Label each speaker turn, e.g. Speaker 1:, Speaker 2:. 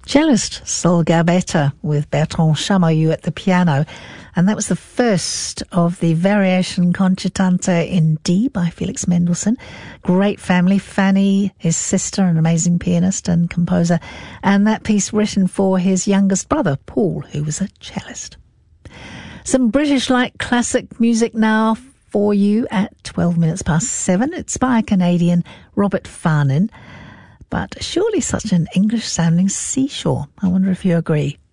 Speaker 1: Cellist Sol Garbetta with Bertrand Chamayou at the piano, and that was the first of the Variation Concertante in D by Felix Mendelssohn. Great family. Fanny, his sister, an amazing pianist and composer, and that piece written for his youngest brother, Paul, who was a cellist. Some British light classic music now for you at 12 minutes past 7. It's by Canadian Robert Farnin, but surely such an English-sounding seashore. I wonder if you agree.